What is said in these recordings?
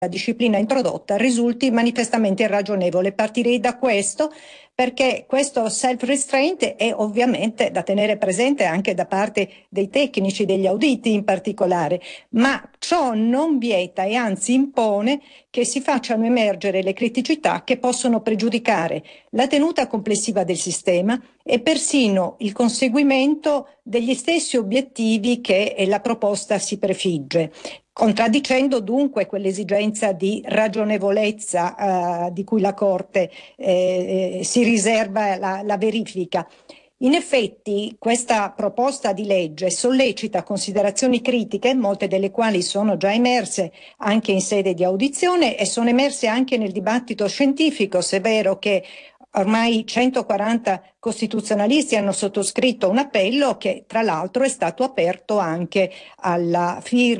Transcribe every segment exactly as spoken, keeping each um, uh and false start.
la disciplina introdotta risulti manifestamente irragionevole. Partirei da questo, perché questo self-restraint è ovviamente da tenere presente anche da parte dei tecnici, degli auditi in particolare, ma ciò non vieta e anzi impone che si facciano emergere le criticità che possono pregiudicare la tenuta complessiva del sistema e persino il conseguimento degli stessi obiettivi che la proposta si prefigge, contraddicendo dunque quell'esigenza di ragionevolezza eh, di cui la Corte eh, si riserva la, la verifica. In effetti questa proposta di legge sollecita considerazioni critiche, molte delle quali sono già emerse anche in sede di audizione e sono emerse anche nel dibattito scientifico, se è vero che ormai centoquaranta costituzionalisti hanno sottoscritto un appello che tra l'altro è stato aperto anche alla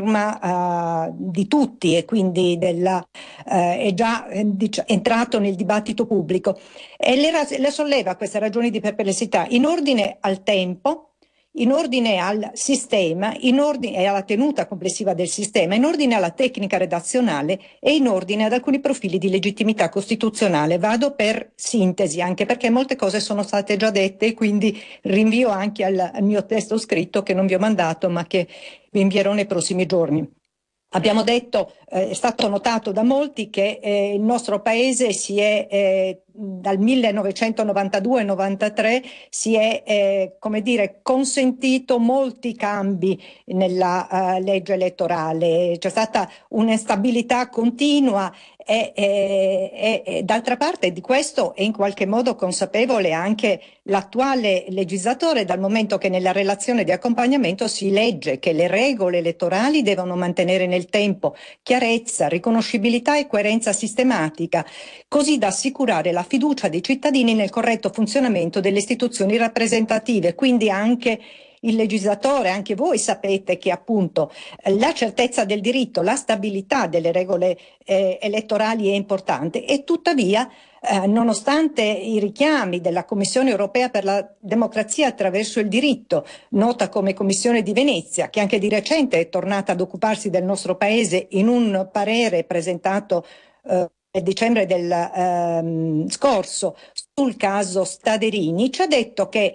firma uh, di tutti e quindi della, uh, è già eh, dic- entrato nel dibattito pubblico. E le, le solleva queste ragioni di perplessità in ordine al tempo, in ordine al sistema, in ordine e alla tenuta complessiva del sistema, in ordine alla tecnica redazionale e in ordine ad alcuni profili di legittimità costituzionale. Vado per sintesi, anche perché molte cose sono state già dette e quindi rinvio anche al, al mio testo scritto che non vi ho mandato ma che vi invierò nei prossimi giorni. Abbiamo detto, eh, è stato notato da molti che eh, il nostro paese si è eh, dal millenovecentonovantadue novantatré si è eh, come dire consentito molti cambi nella uh, legge elettorale, c'è stata un'instabilità continua e, e, e, e d'altra parte di questo è in qualche modo consapevole anche l'attuale legislatore, dal momento che nella relazione di accompagnamento si legge che le regole elettorali devono mantenere nel tempo chiarezza, riconoscibilità e coerenza sistematica, così da assicurare la fiducia dei cittadini nel corretto funzionamento delle istituzioni rappresentative. Quindi anche il legislatore, anche voi sapete che appunto la certezza del diritto, la stabilità delle regole eh, elettorali è importante e tuttavia eh, nonostante i richiami della Commissione europea per la democrazia attraverso il diritto, nota come Commissione di Venezia, che anche di recente è tornata ad occuparsi del nostro paese in un parere presentato eh, nel dicembre del ehm, scorso sul caso Staderini, ci ha detto che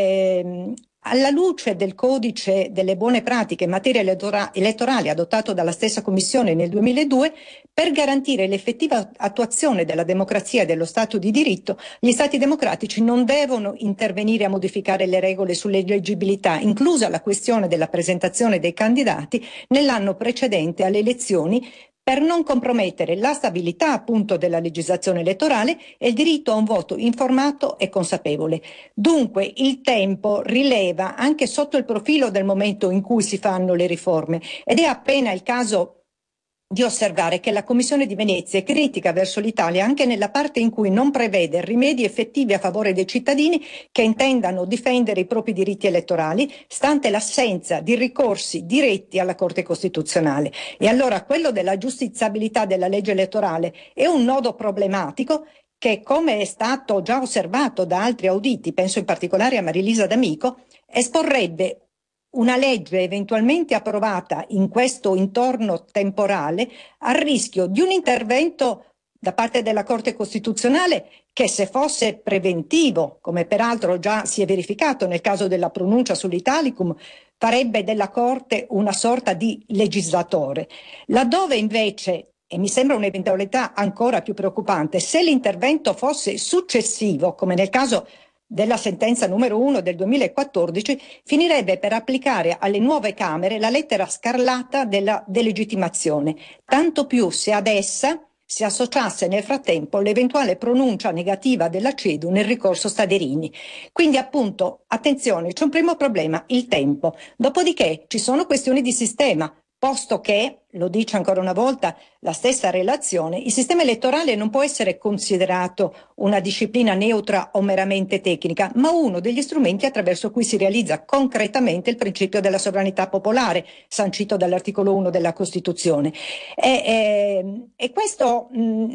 ehm, alla luce del codice delle buone pratiche in materia elettora- elettorale adottato dalla stessa Commissione nel duemiladue, per garantire l'effettiva attuazione della democrazia e dello Stato di diritto, gli Stati democratici non devono intervenire a modificare le regole sull'eleggibilità, inclusa la questione della presentazione dei candidati nell'anno precedente alle elezioni, per non compromettere la stabilità appunto della legislazione elettorale e il diritto a un voto informato e consapevole. Dunque il tempo rileva anche sotto il profilo del momento in cui si fanno le riforme ed è appena il caso di osservare che la Commissione di Venezia è critica verso l'Italia anche nella parte in cui non prevede rimedi effettivi a favore dei cittadini che intendano difendere i propri diritti elettorali, stante l'assenza di ricorsi diretti alla Corte Costituzionale. E allora quello della giustiziabilità della legge elettorale è un nodo problematico che, come è stato già osservato da altri auditi, penso in particolare a Marilisa D'Amico, esporrebbe una legge eventualmente approvata in questo intorno temporale al rischio di un intervento da parte della Corte Costituzionale che, se fosse preventivo, come peraltro già si è verificato nel caso della pronuncia sull'Italicum, farebbe della Corte una sorta di legislatore. Laddove invece, e mi sembra un'eventualità ancora più preoccupante, se l'intervento fosse successivo, come nel caso della sentenza numero uno del duemilaquattordici, finirebbe per applicare alle nuove Camere la lettera scarlata della delegittimazione, tanto più se ad essa si associasse nel frattempo l'eventuale pronuncia negativa della CEDU nel ricorso Staderini. Quindi appunto, attenzione, c'è un primo problema, il tempo. Dopodiché ci sono questioni di sistema, posto che, lo dice ancora una volta la stessa relazione, il sistema elettorale non può essere considerato una disciplina neutra o meramente tecnica, ma uno degli strumenti attraverso cui si realizza concretamente il principio della sovranità popolare, sancito dall'articolo uno della Costituzione. E, e, e questo mh,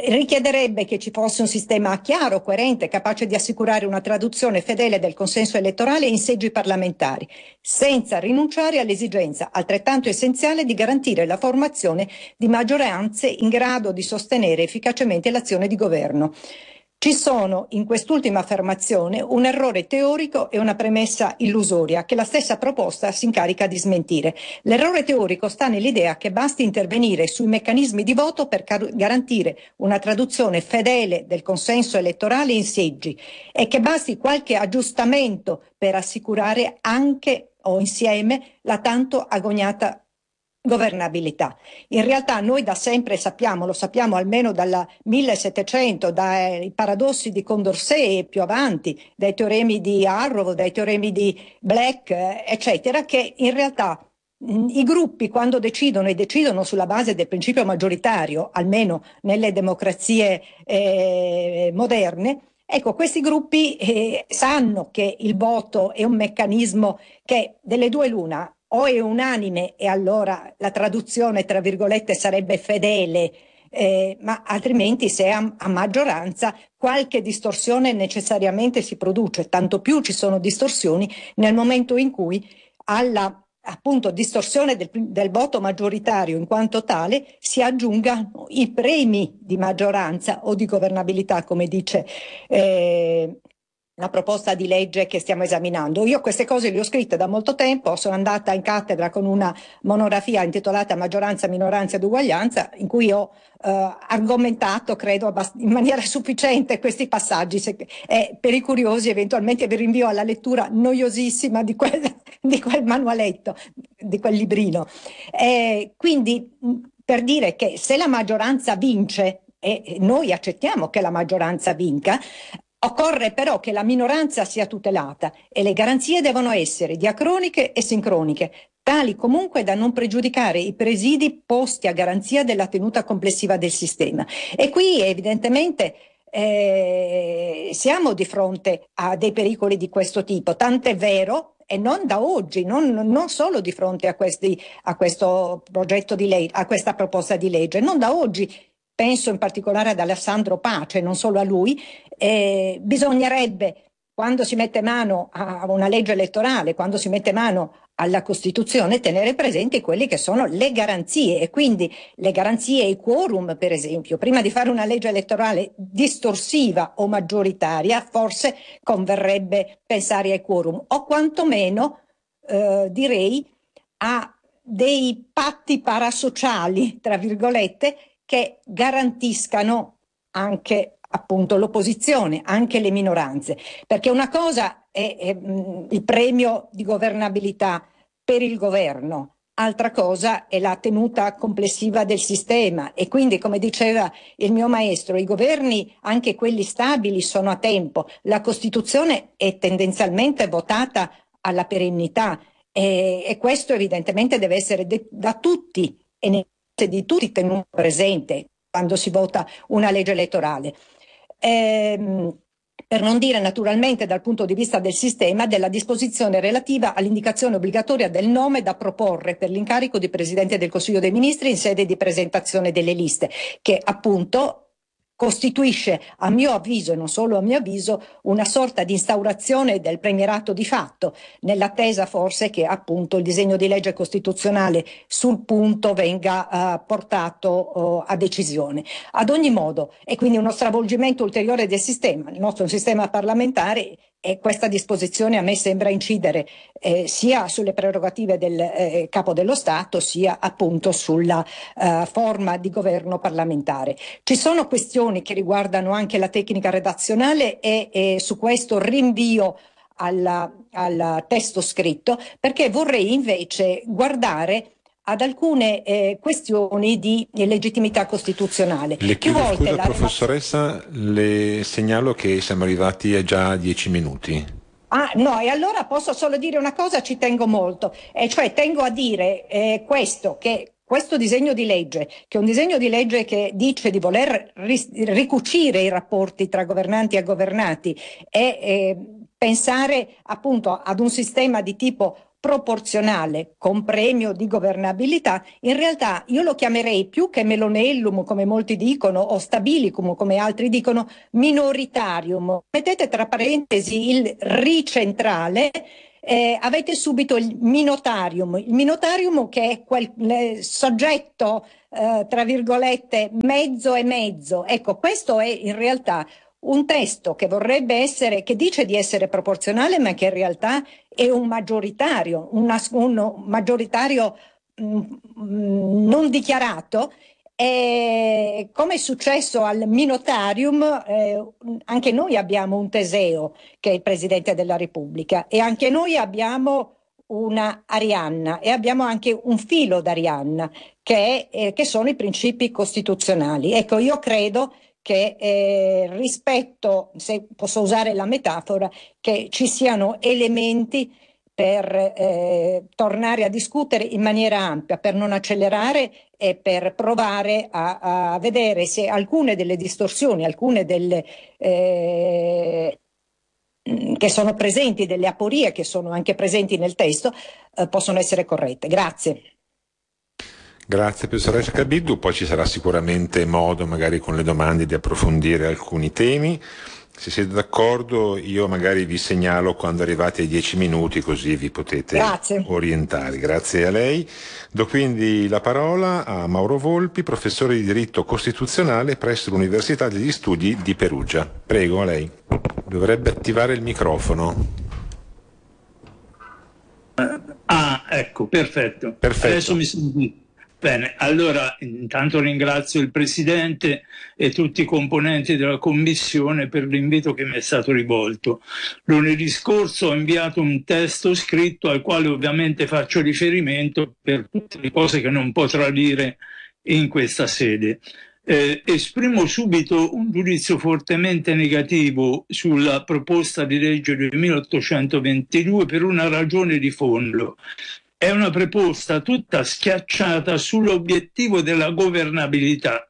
richiederebbe che ci fosse un sistema chiaro, coerente, capace di assicurare una traduzione fedele del consenso elettorale in seggi parlamentari, senza rinunciare all'esigenza altrettanto essenziale di garantire la formazione di maggioranze in grado di sostenere efficacemente l'azione di governo. Ci sono in quest'ultima affermazione un errore teorico e una premessa illusoria che la stessa proposta si incarica di smentire. L'errore teorico sta nell'idea che basti intervenire sui meccanismi di voto per garantire una traduzione fedele del consenso elettorale in seggi e che basti qualche aggiustamento per assicurare anche o insieme la tanto agognata governabilità. In realtà noi da sempre sappiamo, lo sappiamo almeno dal millesettecento, dai paradossi di Condorcet e più avanti, dai teoremi di Arrow, dai teoremi di Black, eccetera, che in realtà mh, i gruppi quando decidono e decidono sulla base del principio maggioritario, almeno nelle democrazie eh, moderne, ecco, questi gruppi eh, sanno che il voto è un meccanismo che delle due l'una, o è unanime e allora la traduzione, tra virgolette, sarebbe fedele, eh, ma altrimenti se è a, a maggioranza qualche distorsione necessariamente si produce, tanto più ci sono distorsioni nel momento in cui alla appunto distorsione del, del voto maggioritario in quanto tale si aggiungano i premi di maggioranza o di governabilità, come dice eh, la proposta di legge che stiamo esaminando. Io queste cose le ho scritte da molto tempo, sono andata in cattedra con una monografia intitolata Maggioranza, minoranza ed uguaglianza, in cui ho eh, argomentato, credo, abbast- in maniera sufficiente questi passaggi. Se, eh, per i curiosi eventualmente vi rinvio alla lettura noiosissima di quel, di quel manualetto, di quel librino. Eh, quindi, per dire che se la maggioranza vince, e noi accettiamo che la maggioranza vinca, occorre però che la minoranza sia tutelata e le garanzie devono essere diacroniche e sincroniche, tali comunque da non pregiudicare i presidi posti a garanzia della tenuta complessiva del sistema. E qui evidentemente eh, siamo di fronte a dei pericoli di questo tipo, tant'è vero, e non da oggi, non, non solo di fronte a, questi, a questo progetto di legge, a questa proposta di legge, non da oggi. Penso in particolare ad Alessandro Pace, non solo a lui, eh, bisognerebbe, quando si mette mano a una legge elettorale, quando si mette mano alla Costituzione, tenere presenti quelle che sono le garanzie e quindi le garanzie e i quorum, per esempio. Prima di fare una legge elettorale distorsiva o maggioritaria, forse converrebbe pensare ai quorum o quantomeno, eh, direi, a dei patti parasociali, tra virgolette, che garantiscano anche appunto l'opposizione, anche le minoranze, perché una cosa è, è mh, il premio di governabilità per il governo, altra cosa è la tenuta complessiva del sistema e quindi, come diceva il mio maestro, i governi, anche quelli stabili, sono a tempo, la Costituzione è tendenzialmente votata alla perennità e, e questo evidentemente deve essere de- da tutti e nei di tutti tenuto presente quando si vota una legge elettorale. Ehm, per non dire naturalmente dal punto di vista del sistema della disposizione relativa all'indicazione obbligatoria del nome da proporre per l'incarico di Presidente del Consiglio dei Ministri in sede di presentazione delle liste, che appunto costituisce, a mio avviso e non solo a mio avviso, una sorta di instaurazione del premierato di fatto, nell'attesa forse che appunto il disegno di legge costituzionale sul punto venga uh, portato uh, a decisione. Ad ogni modo, è quindi uno stravolgimento ulteriore del sistema, il nostro sistema parlamentare, e questa disposizione a me sembra incidere eh, sia sulle prerogative del eh, Capo dello Stato, sia appunto sulla uh, forma di governo parlamentare. Ci sono questioni che riguardano anche la tecnica redazionale e, e su questo rinvio alla, al testo scritto, perché vorrei invece guardare ad alcune eh, questioni di legittimità costituzionale. Le Più chiedo volte scusa, la professoressa, le segnalo che siamo arrivati a già dieci minuti. Ah, no, e allora posso solo dire una cosa, ci tengo molto, e cioè tengo a dire eh, questo, che questo disegno di legge, che è un disegno di legge che dice di voler ris- ricucire i rapporti tra governanti e governati e eh, pensare appunto ad un sistema di tipo proporzionale con premio di governabilità, in realtà io lo chiamerei più che melonellum, come molti dicono, o stabilicum, come altri dicono, minoritarium. Mettete tra parentesi il ricentrale, eh, avete subito il minotarium, il minotarium che è quel soggetto, eh, tra virgolette, mezzo e mezzo. Ecco, questo è in realtà un testo che vorrebbe essere, che dice di essere proporzionale, ma che in realtà è un maggioritario, una, un maggioritario mh, mh, non dichiarato. E come è successo al Minotarium, eh, anche noi abbiamo un Teseo che è il Presidente della Repubblica e anche noi abbiamo una Arianna e abbiamo anche un filo d'Arianna che, è, eh, che sono i principi costituzionali. Ecco, io credo che eh, rispetto, se posso usare la metafora, che ci siano elementi per eh, tornare a discutere in maniera ampia, per non accelerare e per provare a, a vedere se alcune delle distorsioni, alcune delle eh, che sono presenti, delle aporie che sono anche presenti nel testo, eh, possono essere corrette. Grazie. Grazie professoressa Cabiddu, poi ci sarà sicuramente modo magari con le domande di approfondire alcuni temi. Se siete d'accordo io magari vi segnalo quando arrivate ai dieci minuti così vi potete Grazie. orientare. Grazie a lei. Do quindi la parola a Mauro Volpi, professore di diritto costituzionale presso l'Università degli Studi di Perugia. Prego, a lei. Dovrebbe attivare il microfono. Ah, ecco, perfetto. Perfetto. Adesso mi senti. Bene, allora intanto ringrazio il Presidente e tutti i componenti della Commissione per l'invito che mi è stato rivolto. Lunedì scorso ho inviato un testo scritto al quale ovviamente faccio riferimento per tutte le cose che non potrò dire in questa sede. Eh, esprimo subito un giudizio fortemente negativo sulla proposta di legge del milleottocentoventidue per una ragione di fondo. È una proposta tutta schiacciata sull'obiettivo della governabilità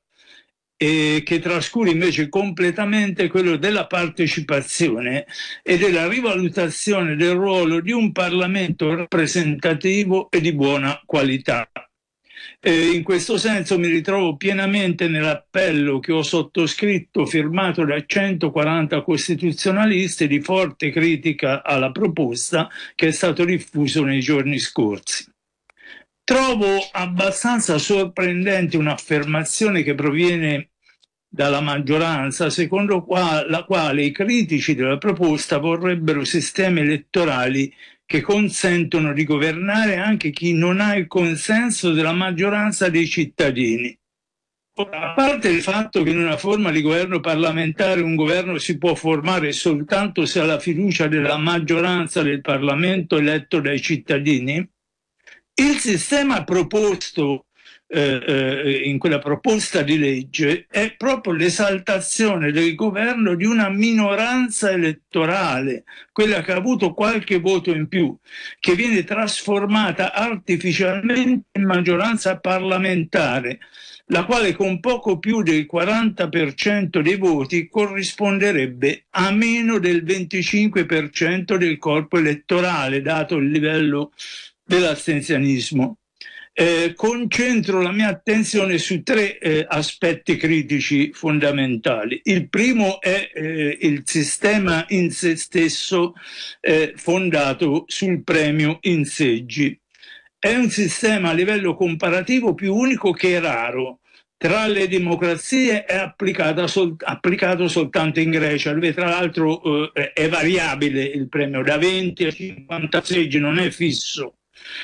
e che trascura invece completamente quello della partecipazione e della rivalutazione del ruolo di un Parlamento rappresentativo e di buona qualità. Eh, in questo senso mi ritrovo pienamente nell'appello che ho sottoscritto, firmato da centoquaranta costituzionalisti, di forte critica alla proposta che è stato diffuso nei giorni scorsi. Trovo abbastanza sorprendente un'affermazione che proviene dalla maggioranza, secondo la quale i critici della proposta vorrebbero sistemi elettorali che consentono di governare anche chi non ha il consenso della maggioranza dei cittadini. Ora, a parte il fatto che in una forma di governo parlamentare un governo si può formare soltanto se ha la fiducia della maggioranza del Parlamento eletto dai cittadini, il sistema proposto eh, in quella proposta di legge è proprio l'esaltazione del governo di una minoranza elettorale, quella che ha avuto qualche voto in più, che viene trasformata artificialmente in maggioranza parlamentare, la quale con poco più del quaranta per cento dei voti corrisponderebbe a meno del venticinque per cento del corpo elettorale, dato il livello dell'astensionismo. Eh, concentro la mia attenzione su tre eh, aspetti critici fondamentali. Il primo è eh, il sistema in se stesso eh, fondato sul premio in seggi. È un sistema a livello comparativo più unico che raro. Tra le democrazie è applicata sol- applicato soltanto in Grecia, dove tra l'altro eh, è variabile il premio, da venti a cinquanta seggi, non è fisso.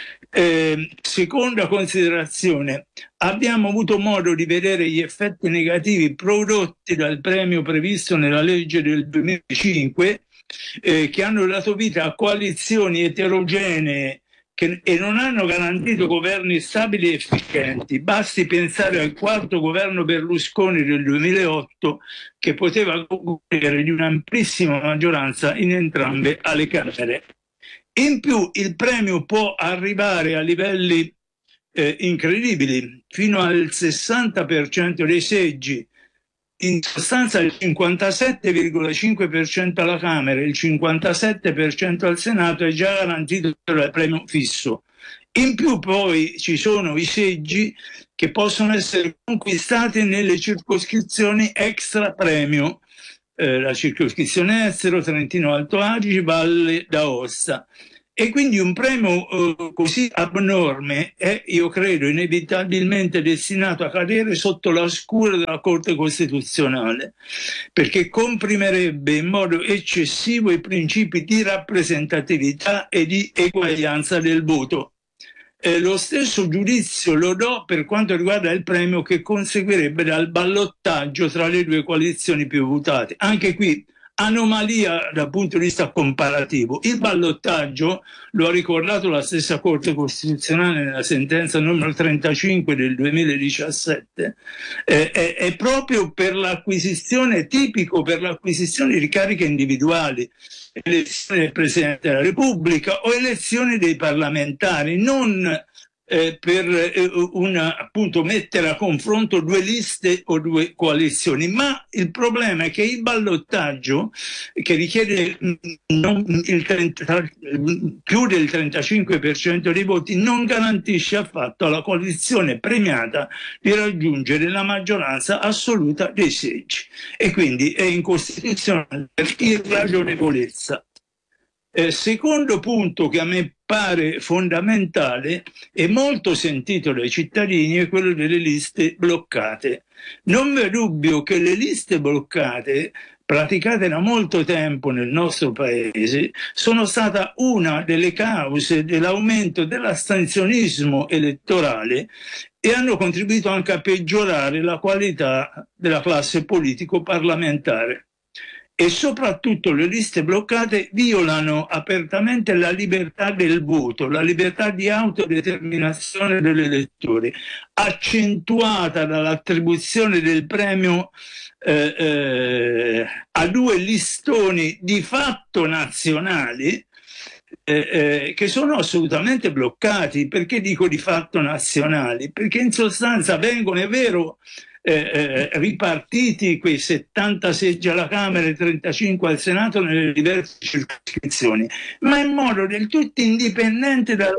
Eh, seconda considerazione, abbiamo avuto modo di vedere gli effetti negativi prodotti dal premio previsto nella legge del duemilacinque, eh, che hanno dato vita a coalizioni eterogenee che, e non hanno garantito governi stabili e efficienti. Basti pensare al quarto governo Berlusconi del duemilaotto, che poteva godere di un'amplissima maggioranza in entrambe le Camere. In più il premio può arrivare a livelli eh, incredibili, fino al sessanta per cento dei seggi, in sostanza il cinquantasette virgola cinque per cento alla Camera e il cinquantasette per cento al Senato è già garantito dal premio fisso. In più poi ci sono i seggi che possono essere conquistati nelle circoscrizioni extra premio, eh, la circoscrizione estero, Trentino Alto Adige, Valle d'Aosta. E quindi un premio eh, così abnorme è, io credo, inevitabilmente destinato a cadere sotto la scure della Corte Costituzionale, perché comprimerebbe in modo eccessivo i principi di rappresentatività e di eguaglianza del voto. Eh, lo stesso giudizio lo do per quanto riguarda il premio che conseguirebbe dal ballottaggio tra le due coalizioni più votate. Anche qui anomalia dal punto di vista comparativo. Il ballottaggio, lo ha ricordato la stessa Corte Costituzionale nella sentenza numero trentacinque del duemiladiciassette, eh, è, è proprio per l'acquisizione, tipico per l'acquisizione di cariche individuali, elezioni del Presidente della Repubblica o elezioni dei parlamentari, non eh, per eh, una, appunto, mettere a confronto due liste o due coalizioni. Ma il problema è che il ballottaggio, che richiede non, il trenta, più del trentacinque per cento dei voti, non garantisce affatto alla coalizione premiata di raggiungere la maggioranza assoluta dei seggi, e quindi è incostituzionale per irragionevolezza. Eh, secondo punto che a me pare fondamentale e molto sentito dai cittadini è quello delle liste bloccate. Non v'è dubbio che le liste bloccate, praticate da molto tempo nel nostro paese, sono stata una delle cause dell'aumento dell'astensionismo elettorale e hanno contribuito anche a peggiorare la qualità della classe politico-parlamentare. E soprattutto le liste bloccate violano apertamente la libertà del voto, la libertà di autodeterminazione dell'elettore, accentuata dall'attribuzione del premio eh, eh, a due listoni di fatto nazionali eh, eh, che sono assolutamente bloccati. Perché dico di fatto nazionali? Perché in sostanza vengono, è vero, Eh, eh, ripartiti quei settanta seggi alla Camera e trentacinque al Senato nelle diverse circoscrizioni, ma in modo del tutto indipendente da,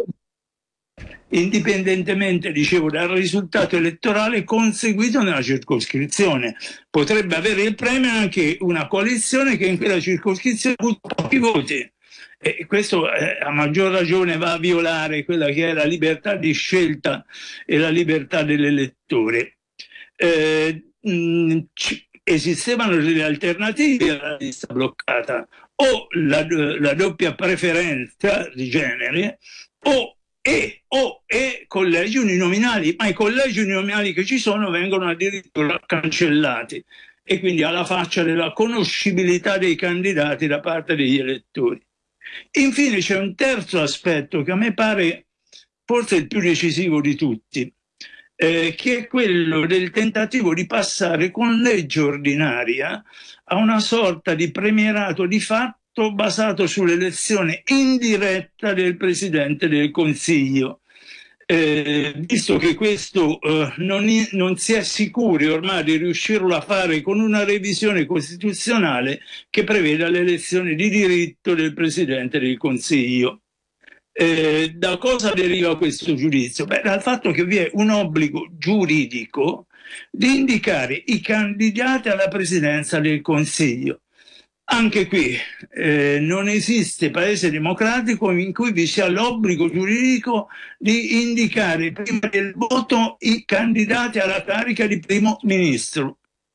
indipendentemente, dicevo, dal risultato elettorale conseguito nella circoscrizione. Potrebbe avere il premio anche una coalizione che in quella circoscrizione ha avuto pochi voti. E questo eh, a maggior ragione va a violare quella che è la libertà di scelta e la libertà dell'elettore. Eh, mh, c- esistevano delle alternative alla lista bloccata, o la, la doppia preferenza di genere o e, o e collegi uninominali, ma i collegi uninominali che ci sono vengono addirittura cancellati, e quindi alla faccia della conoscibilità dei candidati da parte degli elettori. Infine c'è un terzo aspetto che a me pare forse il più decisivo di tutti, Eh, che è quello del tentativo di passare con legge ordinaria a una sorta di premierato di fatto basato sull'elezione indiretta del Presidente del Consiglio. Eh, visto che questo eh, non, non si è sicuri ormai di riuscirlo a fare con una revisione costituzionale che preveda l'elezione di diritto del Presidente del Consiglio. Eh, da cosa deriva questo giudizio? Beh, dal fatto che vi è un obbligo giuridico di indicare i candidati alla presidenza del Consiglio. Anche qui eh, non esiste paese democratico in cui vi sia l'obbligo giuridico di indicare prima del voto i candidati alla carica di primo ministro.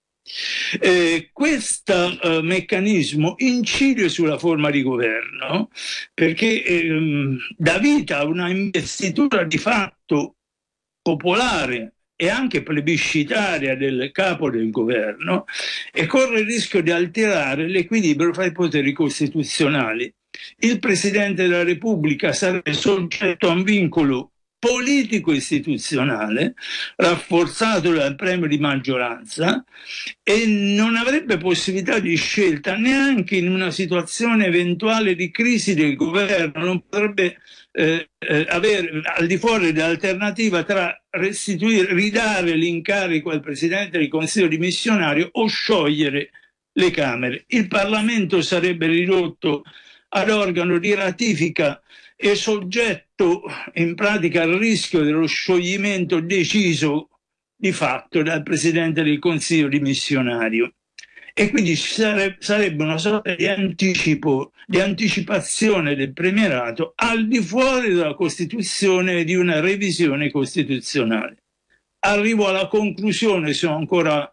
Eh, questo eh, meccanismo incide sulla forma di governo, perché ehm, dà vita a una investitura di fatto popolare e anche plebiscitaria del capo del governo, e corre il rischio di alterare l'equilibrio fra i poteri costituzionali. Il Presidente della Repubblica sarebbe soggetto a un vincolo politico-istituzionale rafforzato dal premio di maggioranza e non avrebbe possibilità di scelta neanche in una situazione eventuale di crisi del governo, non potrebbe eh, eh, avere al di fuori dell'alternativa tra restituire, ridare l'incarico al Presidente del Consiglio dimissionario o sciogliere le Camere. Il Parlamento sarebbe ridotto ad organo di ratifica e soggetto in pratica al rischio dello scioglimento deciso di fatto dal Presidente del Consiglio dimissionario. E quindi ci sarebbe, sarebbe una sorta di anticipo, di anticipazione del premierato al di fuori della Costituzione e di una revisione costituzionale. Arrivo alla conclusione, se ho ancora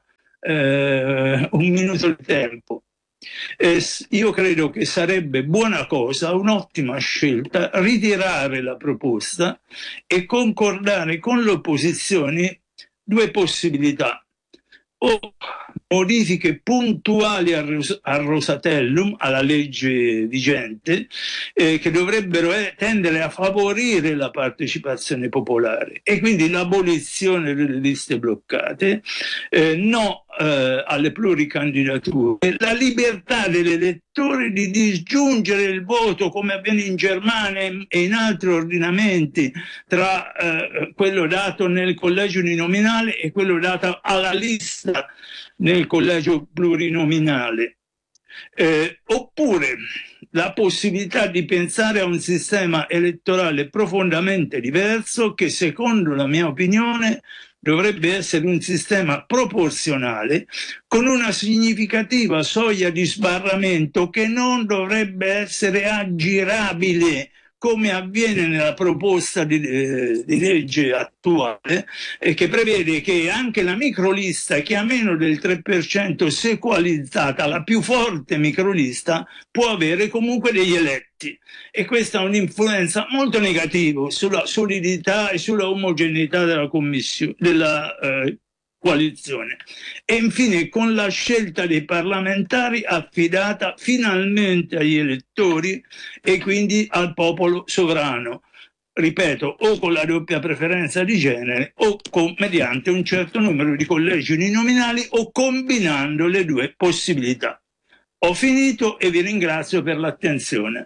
eh, un minuto di tempo. Eh, io credo che sarebbe buona cosa, un'ottima scelta, ritirare la proposta e concordare con le opposizioni due possibilità: o modifiche puntuali al, al Rosatellum, alla legge vigente, eh, che dovrebbero eh, tendere a favorire la partecipazione popolare, e quindi l'abolizione delle liste bloccate, eh, no eh, alle pluricandidature, la libertà dell'elettore di disgiungere il voto, come avviene in Germania e in altri ordinamenti, tra eh, quello dato nel collegio uninominale e quello dato alla lista nel collegio plurinominale, eh, oppure la possibilità di pensare a un sistema elettorale profondamente diverso che, secondo la mia opinione, dovrebbe essere un sistema proporzionale con una significativa soglia di sbarramento che non dovrebbe essere aggirabile, come avviene nella proposta di, eh, di legge attuale, eh, che prevede che anche la microlista che ha meno del tre per cento, se coalizzata, la più forte microlista, può avere comunque degli eletti. E questa ha un'influenza molto negativa sulla solidità e sulla omogeneità della commissione, della eh, coalizione. E infine, con la scelta dei parlamentari affidata finalmente agli elettori e quindi al popolo sovrano, ripeto, o con la doppia preferenza di genere o con, mediante un certo numero di collegi uninominali o combinando le due possibilità. Ho finito e vi ringrazio per l'attenzione.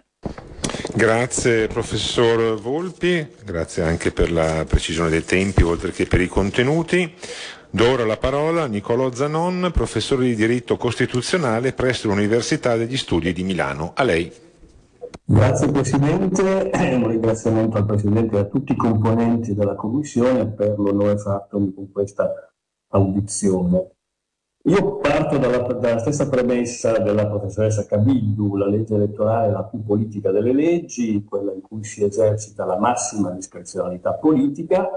Grazie professor Volpi, grazie anche per la precisione dei tempi oltre che per i contenuti. Do ora la parola a Nicolò Zanon, professore di diritto costituzionale presso l'Università degli Studi di Milano. A lei. Grazie Presidente, un ringraziamento al Presidente e a tutti i componenti della Commissione per l'onore fatto con questa audizione. Io parto dalla, dalla stessa premessa della professoressa Cabiddu: la legge elettorale è la più politica delle leggi, quella in cui si esercita la massima discrezionalità politica.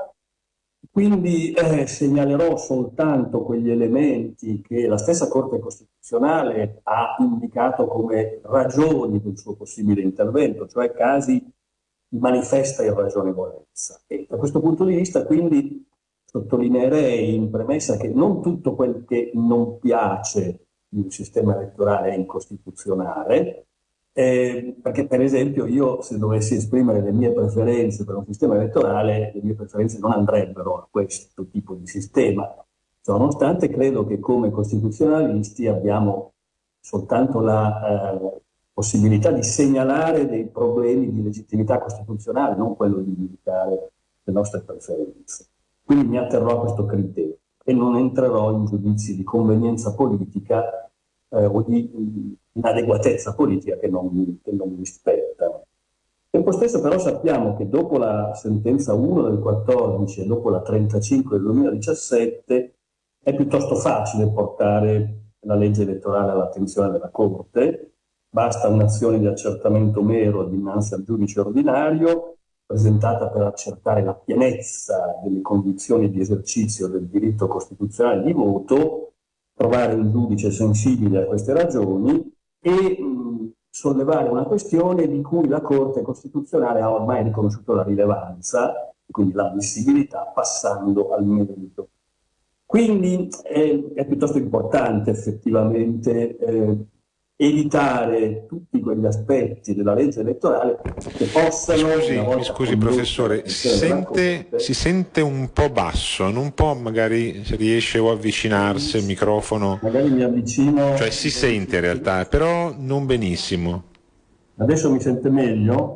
Quindi eh, segnalerò soltanto quegli elementi che la stessa Corte Costituzionale ha indicato come ragioni del suo possibile intervento, cioè casi di manifesta irragionevolezza. E da questo punto di vista, quindi, sottolineerei in premessa che non tutto quel che non piace di un sistema elettorale è incostituzionale, Eh, perché per esempio io, se dovessi esprimere le mie preferenze per un sistema elettorale, le mie preferenze non andrebbero a questo tipo di sistema. Ciononostante, credo che come costituzionalisti abbiamo soltanto la eh, possibilità di segnalare dei problemi di legittimità costituzionale, non quello di giudicare le nostre preferenze. Quindi mi atterrò a questo criterio e non entrerò in giudizi di convenienza politica eh, o di inadeguatezza politica che non, che non mi spettano. Tempo stesso però sappiamo che dopo la sentenza uno del quattordici e dopo la trentacinque del duemiladiciassette è piuttosto facile portare la legge elettorale all'attenzione della Corte. Basta un'azione di accertamento mero dinanzi al giudice ordinario presentata per accertare la pienezza delle condizioni di esercizio del diritto costituzionale di voto, trovare un giudice sensibile a queste ragioni e mh, sollevare una questione di cui la Corte Costituzionale ha ormai riconosciuto la rilevanza, quindi l'ammissibilità, passando al merito. Quindi è, è piuttosto importante effettivamente eh, evitare tutti quegli aspetti della legge elettorale che possano... Scusi, mi scusi professore, si sente, Corte, si sente un po' basso, non può magari se riesce o avvicinarsi al microfono, magari mi avvicino... cioè si sente in realtà, però non benissimo. Adesso mi sente meglio?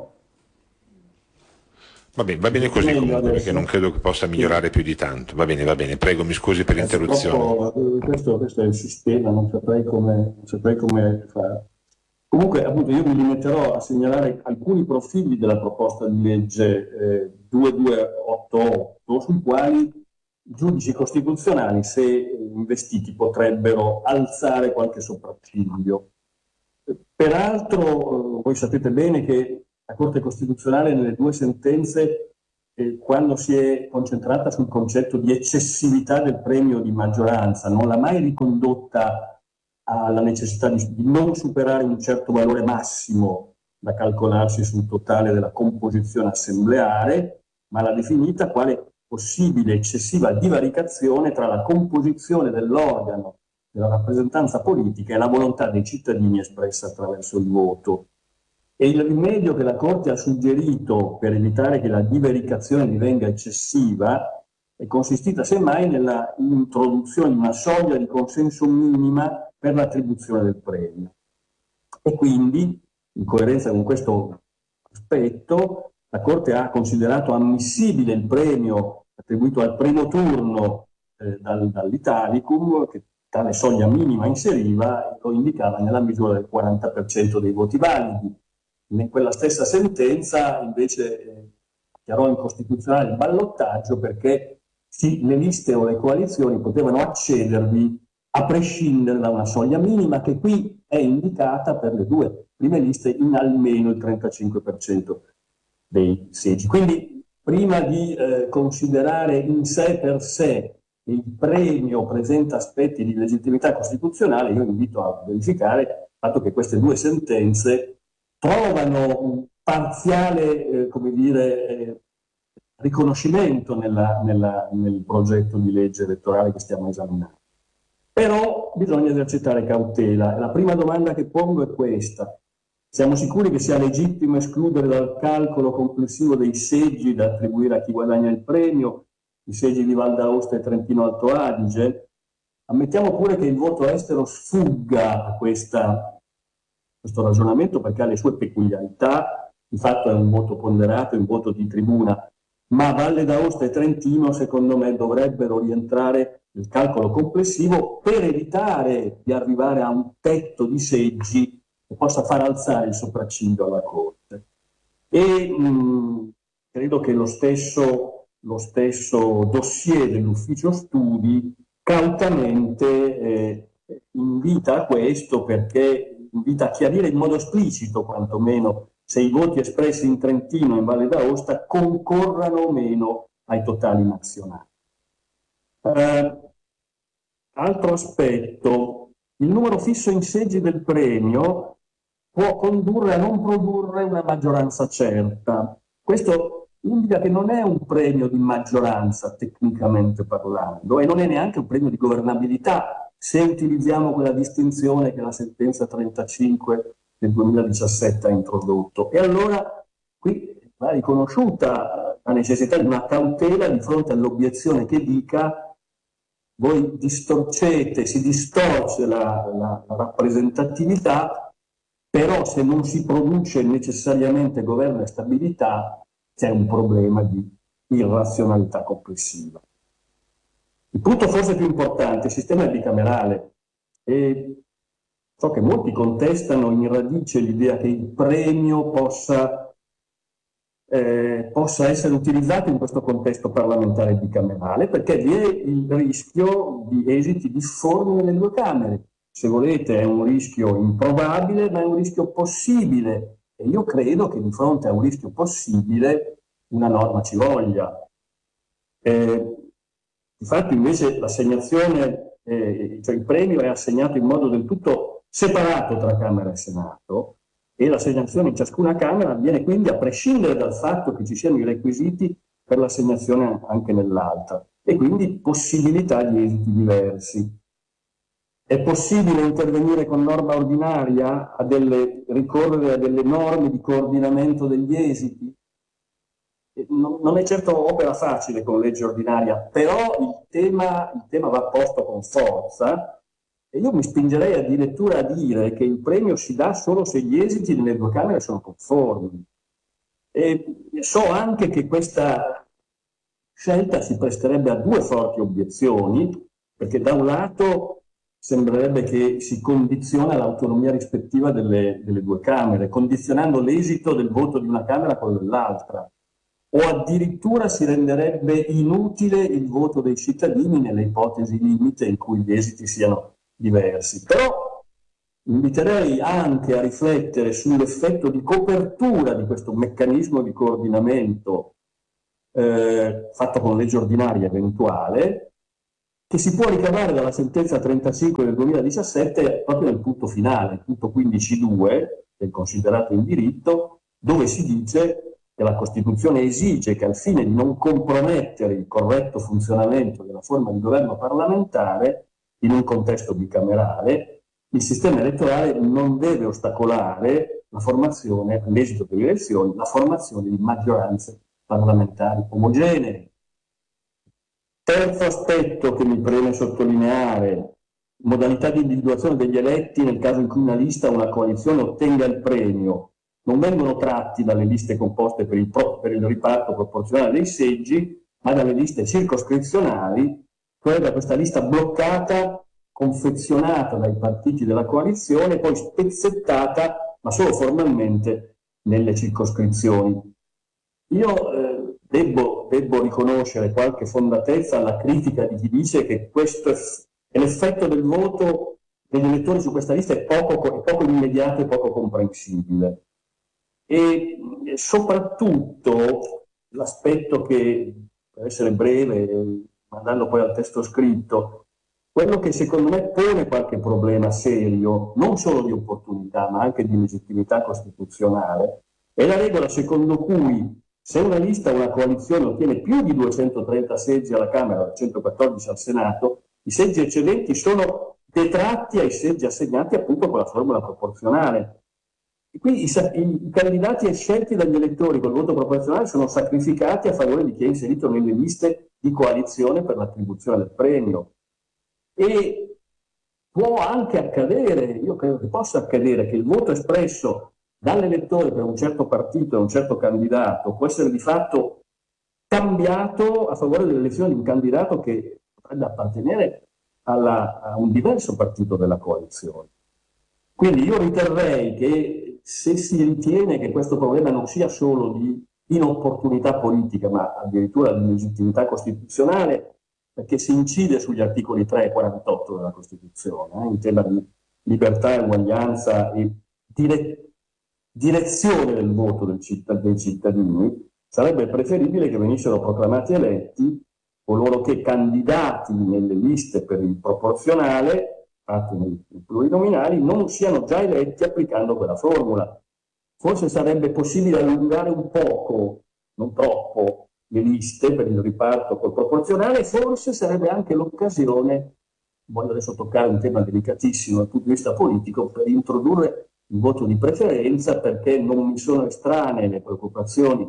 Va bene, va bene così comunque, perché non credo che possa migliorare più di tanto. Va bene, va bene, prego, mi scusi per l'interruzione. Questo, questo è il sistema, non saprei come, non saprei come fare. Comunque, appunto, io mi limiterò a segnalare alcuni profili della proposta di legge eh, duemiladuecentottantotto, sui quali i giudici costituzionali, se investiti, potrebbero alzare qualche sopracciglio. Peraltro, eh, voi sapete bene che la Corte Costituzionale nelle due sentenze, eh, quando si è concentrata sul concetto di eccessività del premio di maggioranza, non l'ha mai ricondotta alla necessità di, di non superare un certo valore massimo da calcolarsi sul totale della composizione assembleare, ma l'ha definita quale possibile eccessiva divaricazione tra la composizione dell'organo della rappresentanza politica e la volontà dei cittadini espressa attraverso il voto. E il rimedio che la Corte ha suggerito per evitare che la divaricazione divenga eccessiva è consistita semmai nella introduzione di una soglia di consenso minima per l'attribuzione del premio. E quindi, in coerenza con questo aspetto, la Corte ha considerato ammissibile il premio attribuito al primo turno eh, dal, dall'Italicum, che tale soglia minima inseriva e lo indicava nella misura del quaranta per cento dei voti validi. In quella stessa sentenza invece eh, dichiarò incostituzionale il ballottaggio perché sì, le liste o le coalizioni potevano accedervi a prescindere da una soglia minima che qui è indicata per le due prime liste in almeno il trentacinque per cento dei seggi. Quindi prima di eh, considerare in sé per sé che il premio presenta aspetti di legittimità costituzionale, io invito a verificare il fatto che queste due sentenze trovano un parziale, eh, come dire, eh, riconoscimento nella, nella, nel progetto di legge elettorale che stiamo esaminando. Però bisogna esercitare cautela. La prima domanda che pongo è questa. Siamo sicuri che sia legittimo escludere dal calcolo complessivo dei seggi da attribuire a chi guadagna il premio i seggi di Val d'Aosta e Trentino Alto Adige? Ammettiamo pure che il voto estero sfugga a questa, questo ragionamento perché ha le sue peculiarità, di fatto è un voto ponderato, è un voto di tribuna, ma Valle d'Aosta e Trentino secondo me dovrebbero rientrare nel calcolo complessivo per evitare di arrivare a un tetto di seggi che possa far alzare il sopracciglio alla Corte. E mh, credo che lo stesso, lo stesso dossier dell'ufficio studi cautamente eh, invita a questo, perché invita a chiarire in modo esplicito quantomeno se i voti espressi in Trentino e in Valle d'Aosta concorrano o meno ai totali nazionali. Eh, altro aspetto, il numero fisso in seggi del premio può condurre a non produrre una maggioranza certa. Questo indica che non è un premio di maggioranza tecnicamente parlando e non è neanche un premio di governabilità se utilizziamo quella distinzione che la sentenza trentacinque del duemiladiciassette ha introdotto. E allora qui va riconosciuta la necessità di una cautela di fronte all'obiezione che dica voi distorcete, si distorce la, la, la rappresentatività, però se non si produce necessariamente governo e stabilità c'è un problema di irrazionalità complessiva. Il punto forse più importante, il sistema è bicamerale e so che molti contestano in radice l'idea che il premio possa, eh, possa essere utilizzato in questo contesto parlamentare bicamerale perché vi è il rischio di esiti difformi nelle due Camere. Se volete è un rischio improbabile, ma è un rischio possibile. E io credo che di fronte a un rischio possibile una norma ci voglia. Eh, infatti invece l'assegnazione, eh, cioè il premio è assegnato in modo del tutto separato tra Camera e Senato e l'assegnazione in ciascuna Camera avviene quindi a prescindere dal fatto che ci siano i requisiti per l'assegnazione anche nell'altra e quindi possibilità di esiti diversi. È possibile intervenire con norma ordinaria, a delle, ricorrere a delle norme di coordinamento degli esiti? Non, non è certo opera facile con legge ordinaria, però il tema, il tema va posto con forza, e io mi spingerei addirittura a dire che il premio si dà solo se gli esiti delle due Camere sono conformi. E so anche che questa scelta si presterebbe a due forti obiezioni, perché da un lato sembrerebbe che si condiziona l'autonomia rispettiva delle, delle due Camere, condizionando l'esito del voto di una Camera a quello dell'altra, o addirittura si renderebbe inutile il voto dei cittadini nelle ipotesi limite in cui gli esiti siano diversi. Però inviterei anche a riflettere sull'effetto di copertura di questo meccanismo di coordinamento eh, fatto con legge ordinaria eventuale, che si può ricavare dalla sentenza trentacinque del duemiladiciassette proprio nel punto finale, il punto quindici punto due del considerato in diritto, dove si dice che la Costituzione esige che al fine di non compromettere il corretto funzionamento della forma di governo parlamentare in un contesto bicamerale, il sistema elettorale non deve ostacolare la formazione, all'esito delle elezioni, la formazione di maggioranze parlamentari omogenee. Terzo aspetto che mi preme sottolineare: modalità di individuazione degli eletti nel caso in cui una lista o una coalizione ottenga il premio. Non vengono tratti dalle liste composte per il, pro, per il riparto proporzionale dei seggi, ma dalle liste circoscrizionali, cioè da questa lista bloccata, confezionata dai partiti della coalizione, poi spezzettata, ma solo formalmente, nelle circoscrizioni. Io eh, debbo, debbo riconoscere qualche fondatezza alla critica di chi dice che questo è l'effetto del voto degli elettori su questa lista è poco, è poco immediato e poco comprensibile. E soprattutto l'aspetto che, per essere breve, andando poi al testo scritto, quello che secondo me pone qualche problema serio, non solo di opportunità, ma anche di legittimità costituzionale, è la regola secondo cui se una lista o una coalizione ottiene più di duecentotrenta seggi alla Camera e centoquattordici al Senato, i seggi eccedenti sono detratti ai seggi assegnati appunto con la formula proporzionale. E quindi i, i, i candidati scelti dagli elettori col voto proporzionale sono sacrificati a favore di chi è inserito nelle liste di coalizione per l'attribuzione del premio. E può anche accadere, io credo che possa accadere, che il voto espresso dall'elettore per un certo partito e un certo candidato può essere di fatto cambiato a favore dell'elezione di un candidato che potrebbe appartenere alla, a un diverso partito della coalizione. Quindi io riterrei che se si ritiene che questo problema non sia solo di inopportunità politica, ma addirittura di legittimità costituzionale, perché si incide sugli articoli tre e quarantotto della Costituzione, eh, in tema di libertà, uguaglianza e dire, direzione del voto del cittad- dei cittadini, sarebbe preferibile che venissero proclamati eletti coloro che candidati nelle liste per il proporzionale, fatti nei plurinominali, non siano già eletti applicando quella formula. Forse sarebbe possibile allungare un poco, non troppo, le liste per il riparto col proporzionale, forse sarebbe anche l'occasione, voglio adesso toccare un tema delicatissimo dal punto di vista politico, per introdurre il voto di preferenza, perché non mi sono estranee le preoccupazioni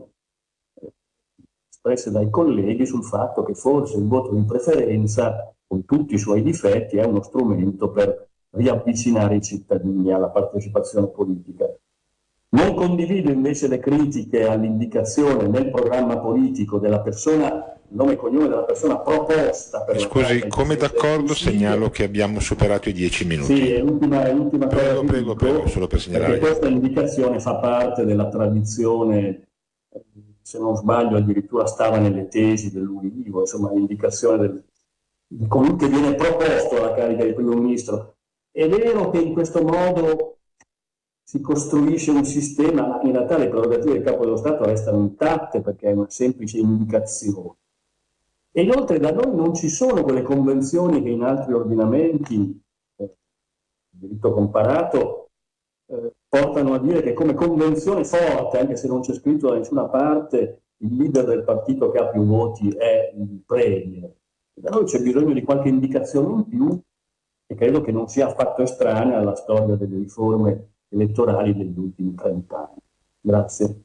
espresse dai colleghi sul fatto che forse il voto di preferenza, con tutti i suoi difetti, è uno strumento per riavvicinare i cittadini alla partecipazione politica. Non condivido invece le critiche all'indicazione nel programma politico della persona, nome e cognome della persona proposta per Scusi, la come d'accordo segnalo che abbiamo superato i dieci minuti. Sì, è l'ultima, è l'ultima prego, cosa prego, dico, prego, solo per segnalare. Perché questa indicazione fa parte della tradizione, se non sbaglio addirittura stava nelle tesi dell'Ulivo, insomma l'indicazione del, di colui che viene proposto alla carica di primo ministro. È vero che in questo modo si costruisce un sistema, ma in realtà le prerogative del Capo dello Stato restano intatte perché è una semplice indicazione. E inoltre da noi non ci sono quelle convenzioni che in altri ordinamenti, eh, diritto comparato, eh, portano a dire che come convenzione forte, anche se non c'è scritto da nessuna parte, il leader del partito che ha più voti è il premier. Da noi c'è bisogno di qualche indicazione in più, e credo che non sia affatto estranea alla storia delle riforme elettorali degli ultimi trent'anni. Grazie.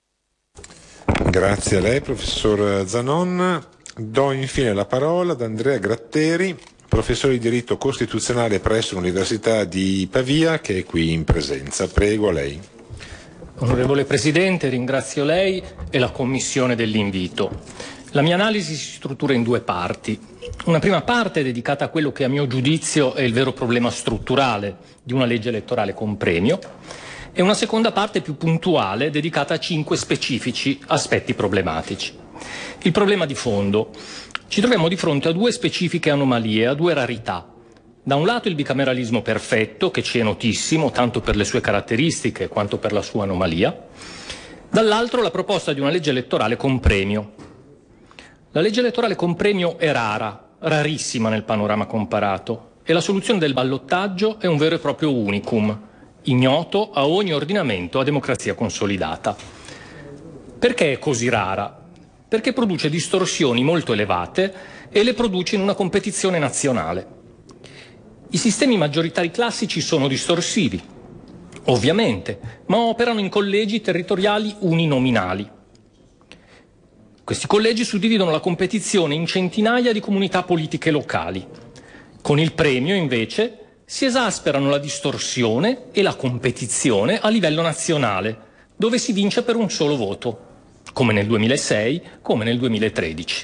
Grazie a lei, professor Zanon. Do infine la parola ad Andrea Gratteri, professore di diritto costituzionale presso l'Università di Pavia, che è qui in presenza. Prego, a lei. Onorevole Presidente, ringrazio lei e la Commissione dell'invito. La mia analisi si struttura in due parti. Una prima parte è dedicata a quello che a mio giudizio è il vero problema strutturale di una legge elettorale con premio, e una seconda parte più puntuale dedicata a cinque specifici aspetti problematici. Il problema di fondo: ci troviamo di fronte a due specifiche anomalie, a due rarità. Da un lato il bicameralismo perfetto, che ci è notissimo tanto per le sue caratteristiche quanto per la sua anomalia, dall'altro la proposta di una legge elettorale con premio. La legge elettorale con premio è rara, rarissima nel panorama comparato, e la soluzione del ballottaggio è un vero e proprio unicum, ignoto a ogni ordinamento a democrazia consolidata. Perché è così rara? Perché produce distorsioni molto elevate e le produce in una competizione nazionale. I sistemi maggioritari classici sono distorsivi, ovviamente, ma operano in collegi territoriali uninominali. Questi collegi suddividono la competizione in centinaia di comunità politiche locali. Con il premio, invece, si esasperano la distorsione e la competizione a livello nazionale, dove si vince per un solo voto, come nel duemilasei, come nel duemilatredici.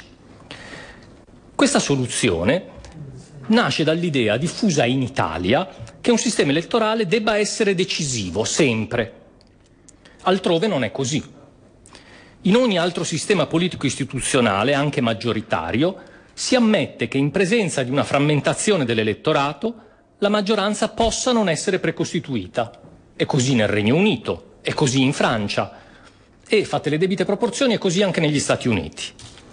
Questa soluzione nasce dall'idea diffusa in Italia che un sistema elettorale debba essere decisivo, sempre. Altrove non è così. In ogni altro sistema politico-istituzionale, anche maggioritario, si ammette che in presenza di una frammentazione dell'elettorato la maggioranza possa non essere precostituita. È così nel Regno Unito, è così in Francia e, fatte le debite proporzioni, è così anche negli Stati Uniti.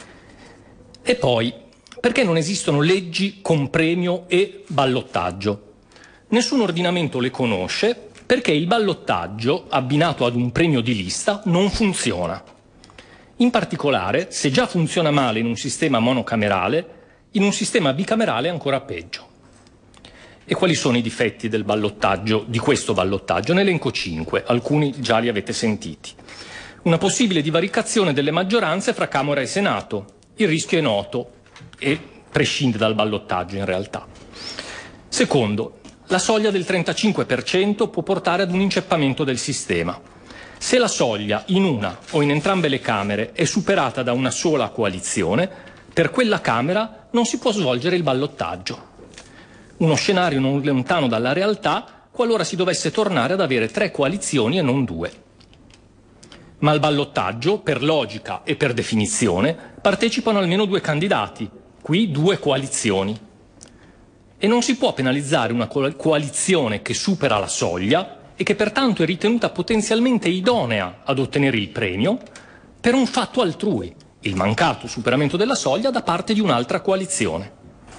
E poi, perché non esistono leggi con premio e ballottaggio? Nessun ordinamento le conosce perché il ballottaggio, abbinato ad un premio di lista, non funziona. In particolare, se già funziona male in un sistema monocamerale, in un sistema bicamerale è ancora peggio. E quali sono i difetti del ballottaggio, di questo ballottaggio? Ne elenco cinque, alcuni già li avete sentiti. Una possibile divaricazione delle maggioranze fra Camera e Senato. Il rischio è noto e prescinde dal ballottaggio in realtà. Secondo, la soglia del trentacinque per cento può portare ad un inceppamento del sistema. Se la soglia in una o in entrambe le Camere è superata da una sola coalizione, per quella Camera non si può svolgere il ballottaggio. Uno scenario non lontano dalla realtà qualora si dovesse tornare ad avere tre coalizioni e non due. Ma al ballottaggio, per logica e per definizione, partecipano almeno due candidati, qui due coalizioni. E non si può penalizzare una coalizione che supera la soglia e che pertanto è ritenuta potenzialmente idonea ad ottenere il premio per un fatto altrui, il mancato superamento della soglia da parte di un'altra coalizione.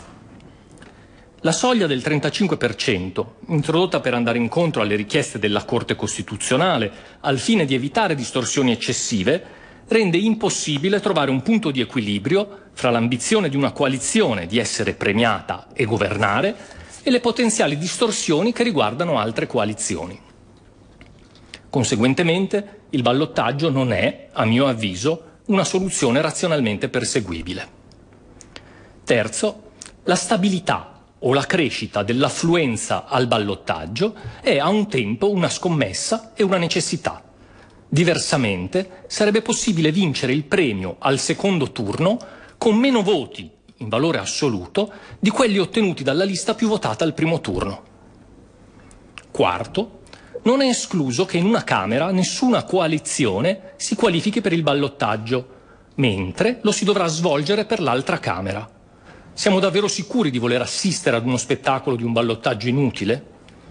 La soglia del trentacinque per cento, introdotta per andare incontro alle richieste della Corte Costituzionale al fine di evitare distorsioni eccessive, rende impossibile trovare un punto di equilibrio fra l'ambizione di una coalizione di essere premiata e governare e le potenziali distorsioni che riguardano altre coalizioni. Conseguentemente, il ballottaggio non è, a mio avviso, una soluzione razionalmente perseguibile. Terzo, la stabilità o la crescita dell'affluenza al ballottaggio è a un tempo una scommessa e una necessità. Diversamente, sarebbe possibile vincere il premio al secondo turno con meno voti, in valore assoluto, di quelli ottenuti dalla lista più votata al primo turno. Quarto, non è escluso che in una Camera nessuna coalizione si qualifichi per il ballottaggio, mentre lo si dovrà svolgere per l'altra Camera. Siamo davvero sicuri di voler assistere ad uno spettacolo di un ballottaggio inutile?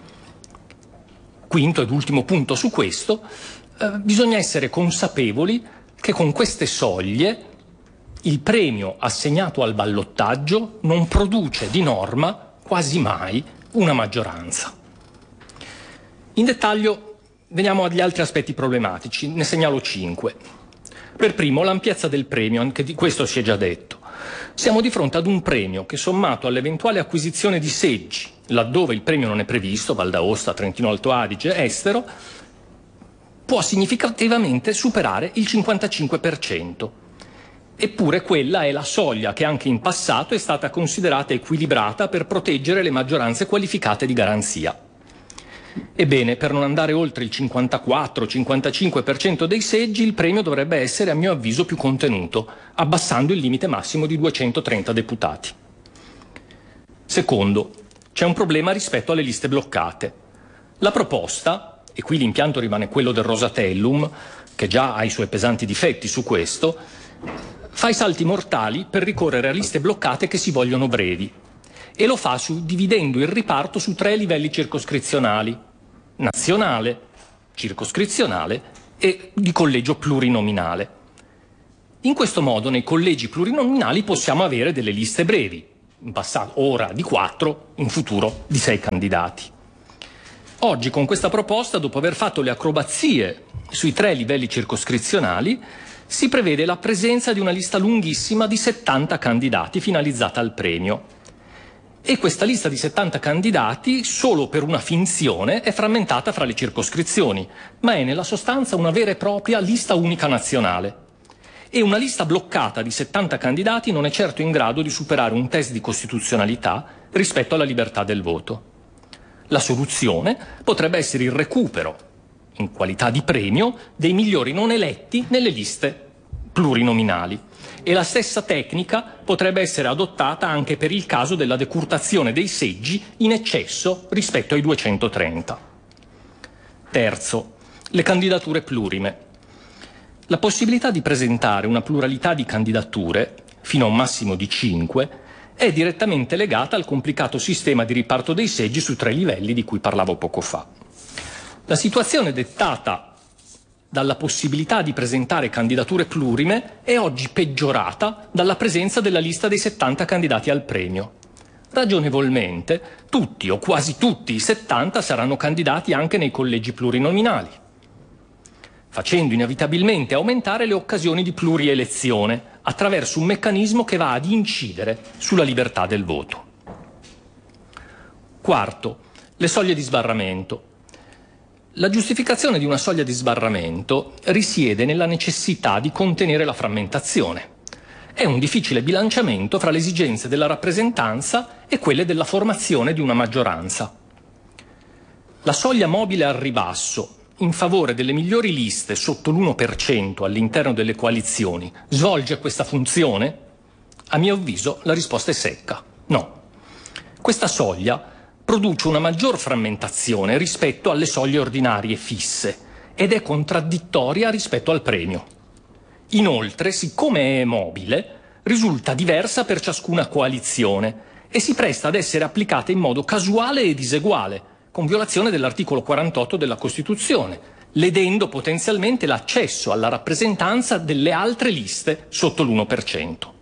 Quinto ed ultimo punto su questo, eh, bisogna essere consapevoli che con queste soglie il premio assegnato al ballottaggio non produce di norma quasi mai una maggioranza. In dettaglio veniamo agli altri aspetti problematici, ne segnalo cinque. Per primo, l'ampiezza del premio, anche di questo si è già detto. Siamo di fronte ad un premio che, sommato all'eventuale acquisizione di seggi, laddove il premio non è previsto, Val d'Aosta, Trentino Alto Adige, estero, può significativamente superare il cinquantacinque per cento. Eppure quella è la soglia che anche in passato è stata considerata equilibrata per proteggere le maggioranze qualificate di garanzia. Ebbene, per non andare oltre il cinquantaquattro cinquantacinque per cento dei seggi, il premio dovrebbe essere, a mio avviso, più contenuto, abbassando il limite massimo di duecentotrenta deputati. Secondo, c'è un problema rispetto alle liste bloccate. La proposta, e qui l'impianto rimane quello del Rosatellum, che già ha i suoi pesanti difetti su questo, fa i salti mortali per ricorrere a liste bloccate che si vogliono brevi, e lo fa suddividendo il riparto su tre livelli circoscrizionali: nazionale, circoscrizionale e di collegio plurinominale. In questo modo nei collegi plurinominali possiamo avere delle liste brevi, in passato ora di quattro, in futuro di sei candidati. Oggi con questa proposta, dopo aver fatto le acrobazie sui tre livelli circoscrizionali, si prevede la presenza di una lista lunghissima di settanta candidati finalizzata al premio. E questa lista di settanta candidati, solo per una finzione, è frammentata fra le circoscrizioni, ma è nella sostanza una vera e propria lista unica nazionale. E una lista bloccata di settanta candidati non è certo in grado di superare un test di costituzionalità rispetto alla libertà del voto. La soluzione potrebbe essere il recupero, in qualità di premio, dei migliori non eletti nelle liste plurinominali. E la stessa tecnica potrebbe essere adottata anche per il caso della decurtazione dei seggi in eccesso rispetto ai duecentotrenta. Terzo, le candidature plurime. La possibilità di presentare una pluralità di candidature, fino a un massimo di cinque, è direttamente legata al complicato sistema di riparto dei seggi su tre livelli di cui parlavo poco fa. La situazione dettata dalla possibilità di presentare candidature plurime è oggi peggiorata dalla presenza della lista dei settanta candidati al premio. Ragionevolmente, tutti o quasi tutti i settanta saranno candidati anche nei collegi plurinominali, facendo inevitabilmente aumentare le occasioni di plurielezione attraverso un meccanismo che va ad incidere sulla libertà del voto. Quarto, le soglie di sbarramento. La giustificazione di una soglia di sbarramento risiede nella necessità di contenere la frammentazione. È un difficile bilanciamento fra le esigenze della rappresentanza e quelle della formazione di una maggioranza. La soglia mobile al ribasso, in favore delle migliori liste sotto l'uno per cento all'interno delle coalizioni, svolge questa funzione? A mio avviso la risposta è secca: no. Questa soglia produce una maggior frammentazione rispetto alle soglie ordinarie fisse ed è contraddittoria rispetto al premio. Inoltre, siccome è mobile, risulta diversa per ciascuna coalizione e si presta ad essere applicata in modo casuale e diseguale, con violazione dell'articolo quarantotto della Costituzione, ledendo potenzialmente l'accesso alla rappresentanza delle altre liste sotto l'uno per cento.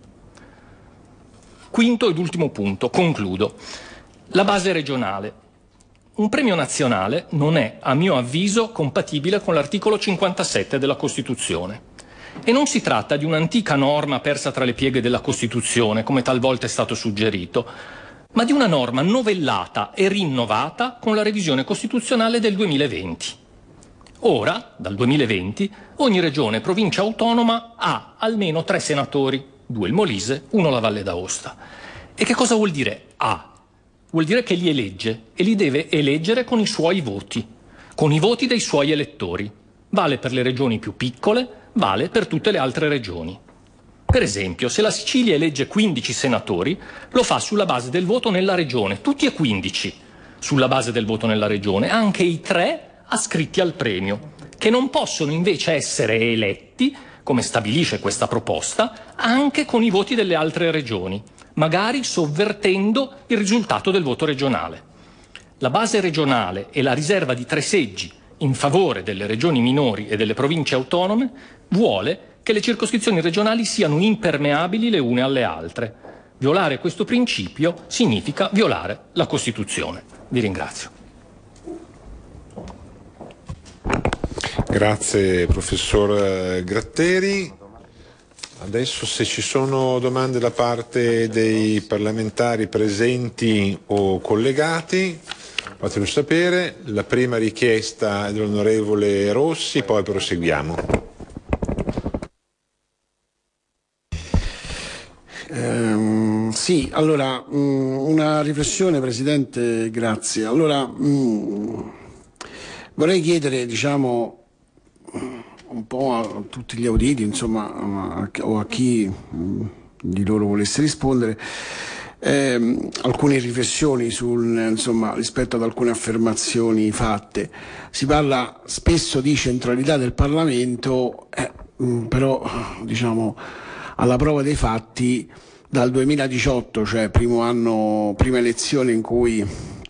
Quinto ed ultimo punto, concludo. La base regionale. Un premio nazionale non è, a mio avviso, compatibile con l'articolo cinquantasette della Costituzione. E non si tratta di un'antica norma persa tra le pieghe della Costituzione, come talvolta è stato suggerito, ma di una norma novellata e rinnovata con la revisione costituzionale del duemilaventi. Ora, dal duemilaventi, ogni regione e provincia autonoma ha almeno tre senatori, due il Molise, uno la Valle d'Aosta. E che cosa vuol dire ha? Vuol dire che li elegge e li deve eleggere con i suoi voti, con i voti dei suoi elettori. Vale per le regioni più piccole, vale per tutte le altre regioni. Per esempio, se la Sicilia elegge quindici senatori, lo fa sulla base del voto nella regione, tutti e quindici sulla base del voto nella regione, anche i tre ascritti al premio, che non possono invece essere eletti, come stabilisce questa proposta, anche con i voti delle altre regioni, magari sovvertendo il risultato del voto regionale. La base regionale e la riserva di tre seggi in favore delle regioni minori e delle province autonome vuole che le circoscrizioni regionali siano impermeabili le une alle altre. Violare questo principio significa violare la Costituzione. Vi ringrazio. Grazie professor Gratteri. Adesso, se ci sono domande da parte dei parlamentari presenti o collegati, fatelo sapere. La prima richiesta è dell'onorevole Rossi, poi proseguiamo. Ehm, sì, allora, mh, una riflessione, Presidente, grazie. Allora, mh, vorrei chiedere, diciamo, un po' a tutti gli auditi, insomma, a, o a chi mh, di loro volesse rispondere, ehm, alcune riflessioni sul, insomma, rispetto ad alcune affermazioni fatte. Si parla spesso di centralità del Parlamento, eh, mh, però, diciamo, alla prova dei fatti, dal duemiladiciotto, cioè primo anno, prima elezione in cui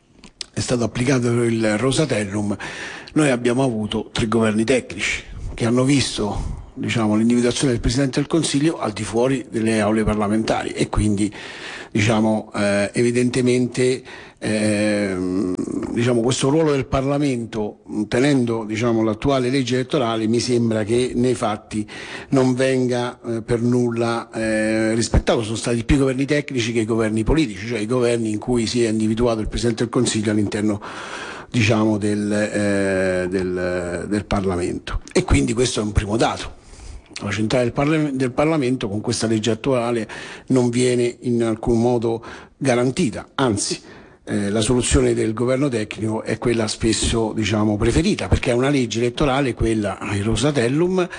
è stato applicato il Rosatellum, noi abbiamo avuto tre governi tecnici che hanno visto, diciamo, l'individuazione del Presidente del Consiglio al di fuori delle aule parlamentari e quindi, diciamo, eh, evidentemente eh, diciamo, questo ruolo del Parlamento, tenendo, diciamo, l'attuale legge elettorale, mi sembra che nei fatti non venga eh, per nulla eh, rispettato. Sono stati più governi tecnici che i governi politici, cioè i governi in cui si è individuato il Presidente del Consiglio all'interno, diciamo, del, eh, del, del Parlamento. E quindi questo è un primo dato. La centralità del, Parla- del Parlamento con questa legge attuale non viene in alcun modo garantita, anzi eh, la soluzione del governo tecnico è quella spesso, diciamo, preferita, perché è una legge elettorale, quella il Rosatellum,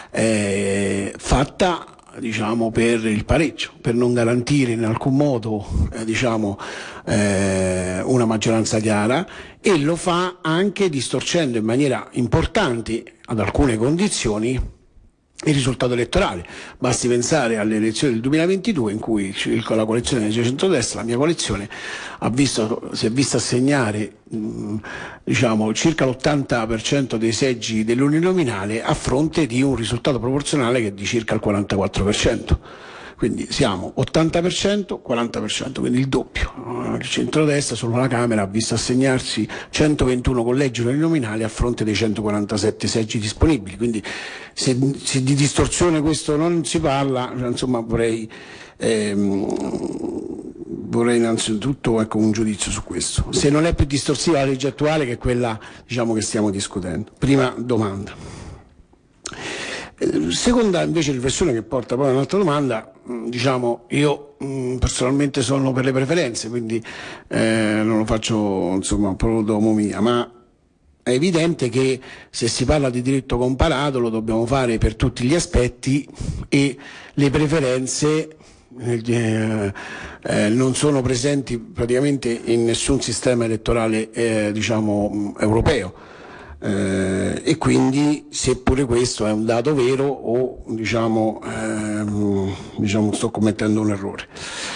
eh, fatta, diciamo, per il pareggio, per non garantire in alcun modo eh, diciamo, eh, una maggioranza chiara, e lo fa anche distorcendo in maniera importante, ad alcune condizioni, il risultato elettorale. Basti pensare alle elezioni del duemilaventidue in cui la coalizione del centrodestra, la mia coalizione, ha visto, si è vista assegnare mh, diciamo, circa l'ottanta per cento dei seggi dell'uninominale a fronte di un risultato proporzionale che è di circa il quarantaquattro per cento. Quindi siamo ottanta per cento, quaranta per cento, quindi il doppio. Il centrodestra, solo la Camera, ha visto assegnarsi centoventuno collegi uninominali a fronte dei centoquarantasette seggi disponibili. Quindi se, se di distorsione questo non si parla, insomma, vorrei, ehm, vorrei innanzitutto, ecco, un giudizio su questo. Se non è più distorsiva la legge attuale, che è quella, diciamo, che stiamo discutendo. Prima domanda. Seconda invece riflessione, che porta poi a un'altra domanda. Diciamo, io mh, personalmente sono per le preferenze, quindi eh, non lo faccio, insomma, pro domo mia, ma è evidente che se si parla di diritto comparato lo dobbiamo fare per tutti gli aspetti, e le preferenze eh, eh, non sono presenti praticamente in nessun sistema elettorale eh, diciamo, europeo. Eh, e quindi, seppure questo è un dato vero, o diciamo, ehm, diciamo sto commettendo un errore.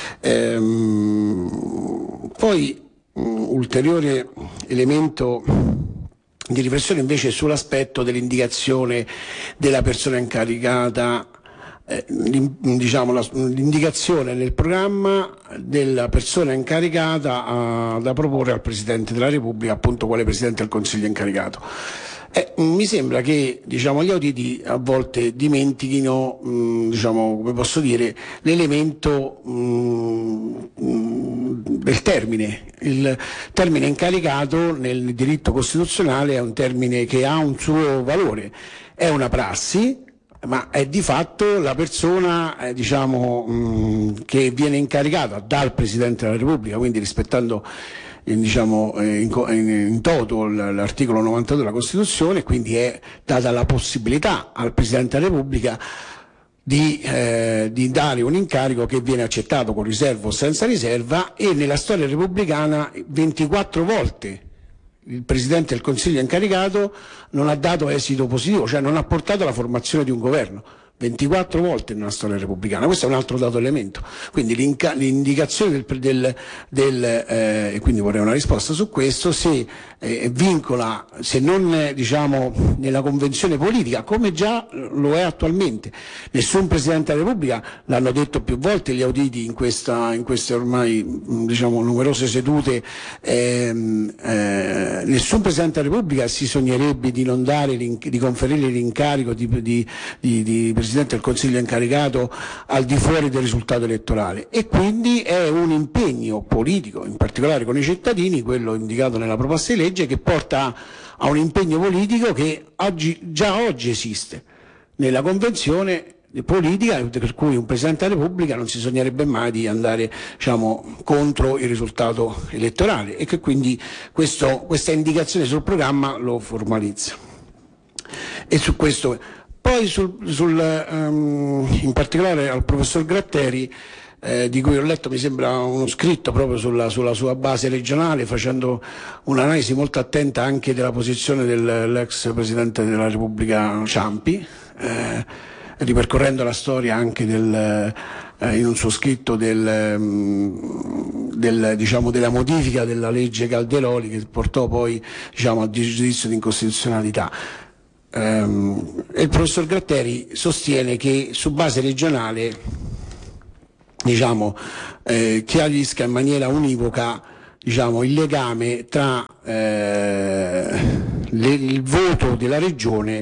Ehm, poi un ulteriore elemento di riflessione invece sull'aspetto dell'indicazione della persona incaricata, eh, diciamo la, l'indicazione nel programma della persona incaricata a, da proporre al Presidente della Repubblica, appunto quale Presidente del Consiglio incaricato. Eh, mi sembra che, diciamo, gli auditi a volte dimentichino, mh, diciamo, come posso dire, l'elemento mh, mh, del termine. Il termine incaricato nel diritto costituzionale è un termine che ha un suo valore, è una prassi, ma è di fatto la persona eh, diciamo, mh, che viene incaricata dal Presidente della Repubblica, quindi rispettando eh, diciamo, eh, in, in, in toto l'articolo novantadue della Costituzione, quindi è data la possibilità al Presidente della Repubblica di, eh, di dare un incarico che viene accettato con riserva o senza riserva, e nella storia repubblicana ventiquattro volte il Presidente del Consiglio incaricato non ha dato esito positivo, cioè non ha portato alla formazione di un governo. ventiquattro volte nella storia repubblicana, questo è un altro dato elemento. Quindi l'indicazione del, del, del eh, e quindi vorrei una risposta su questo, se eh, vincola, se non eh, diciamo nella convenzione politica, come già lo è attualmente. Nessun Presidente della Repubblica, l'hanno detto più volte gli auditi in, questa, in queste ormai diciamo numerose sedute, ehm, eh, nessun Presidente della Repubblica si sognerebbe di non dare, di conferire l'incarico di, di, di, di Presidente del Consiglio incaricato al di fuori del risultato elettorale, e quindi è un impegno politico, in particolare con i cittadini, quello indicato nella proposta di legge, che porta a un impegno politico che oggi, già oggi esiste nella Convenzione politica, per cui un Presidente della Repubblica non si sognerebbe mai di andare, diciamo, contro il risultato elettorale, e che quindi questo, questa indicazione sul programma lo formalizza. E su questo, poi sul, sul, um, in particolare al professor Gratteri, eh, di cui ho letto, mi sembra uno scritto proprio sulla, sulla sua base regionale, facendo un'analisi molto attenta anche della posizione dell'ex Presidente della Repubblica Ciampi, eh, ripercorrendo la storia anche del, eh, in un suo scritto del, del, diciamo, della modifica della legge Calderoli, che portò poi, diciamo, al giudizio di incostituzionalità. Um, e il professor Gratteri sostiene che su base regionale, diciamo, eh, chiarisca in maniera univoca, diciamo, il legame tra eh, le, il voto della regione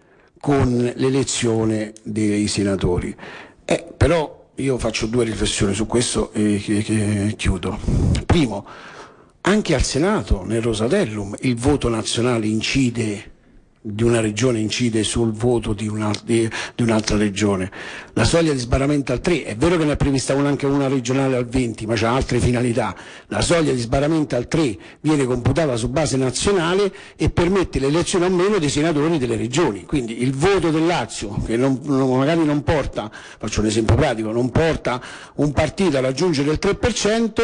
con l'elezione dei senatori. Eh, però io faccio due riflessioni su questo e che, che chiudo. Primo, anche al Senato, nel Rosatellum, il voto nazionale incide, di una regione incide sul voto di, una, di, di un'altra regione. La soglia di sbarramento al tre, è vero che ne è prevista una, anche una regionale al venti, ma c'ha altre finalità. La soglia di sbarramento al tre viene computata su base nazionale e permette l'elezione o meno dei senatori delle regioni. Quindi il voto del Lazio, che non, non, magari non porta, faccio un esempio pratico, non porta un partito a raggiungere il tre per cento,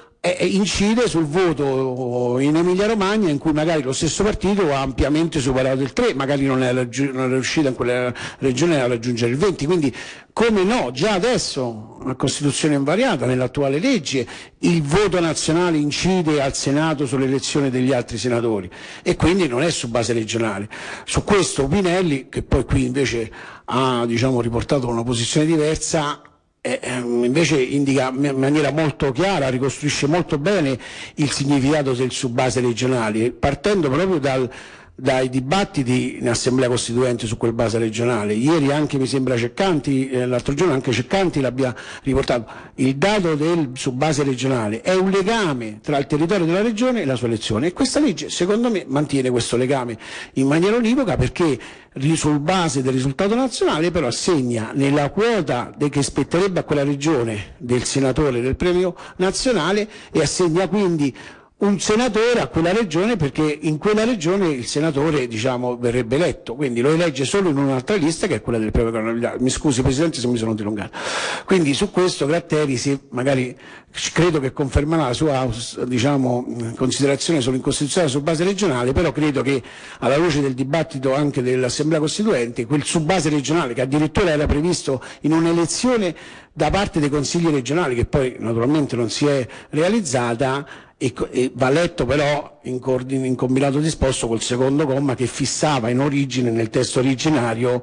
e incide sul voto in Emilia Romagna, in cui magari lo stesso partito ha ampiamente superato il tre, magari non è, non è riuscito in quella regione a raggiungere il venti. Quindi, come no, già adesso, a Costituzione invariata, nell'attuale legge, il voto nazionale incide al Senato sull'elezione degli altri senatori, e quindi non è su base regionale. Su questo Pinelli, che poi qui invece ha, diciamo, riportato una posizione diversa, Eh, invece indica in maniera molto chiara, ricostruisce molto bene il significato del su base regionali, partendo proprio dal, dai dibattiti in Assemblea Costituente su quel base regionale. Ieri anche, mi sembra, Ceccanti, eh, l'altro giorno anche Ceccanti l'abbia riportato. Il dato del su base regionale è un legame tra il territorio della regione e la sua elezione, e questa legge, secondo me, mantiene questo legame in maniera univoca, perché sul base del risultato nazionale però assegna nella quota che spetterebbe a quella regione del senatore del premio nazionale, e assegna quindi un senatore a quella regione, perché in quella regione il senatore, diciamo, verrebbe eletto, quindi lo elegge solo in un'altra lista, che è quella del premio governabilità. Mi scusi Presidente se mi sono dilungato. Quindi su questo Gratteri, se magari, credo che confermerà la sua, diciamo, considerazione sull'incostituzionalità su base regionale, però credo che alla luce del dibattito anche dell'Assemblea Costituente, quel su base regionale, che addirittura era previsto in un'elezione da parte dei consigli regionali, che poi naturalmente non si è realizzata, e, e va letto però in, in combinato disposto col secondo comma, che fissava in origine, nel testo originario,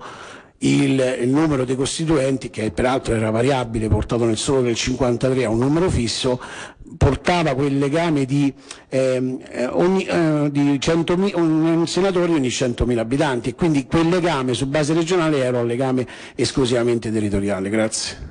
il, il numero dei costituenti, che peraltro era variabile, portato nel solo del cinquantatré a un numero fisso, portava quel legame di, eh, ogni, eh, di centomila, un senatore ogni centomila abitanti, e quindi quel legame su base regionale era un legame esclusivamente territoriale. Grazie.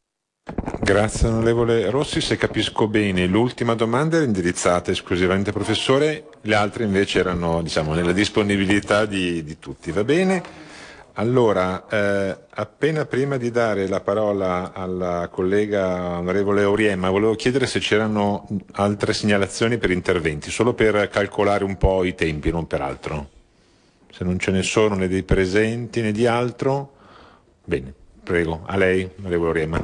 Grazie onorevole Rossi, se capisco bene l'ultima domanda era indirizzata esclusivamente al professore, le altre invece erano, diciamo, nella disponibilità di, di tutti, va bene? Allora, eh, appena prima di dare la parola alla collega onorevole Auriemma, volevo chiedere se c'erano altre segnalazioni per interventi, solo per calcolare un po' i tempi, non per altro. Se non ce ne sono né dei presenti né di altro, bene, prego, a lei onorevole Auriemma.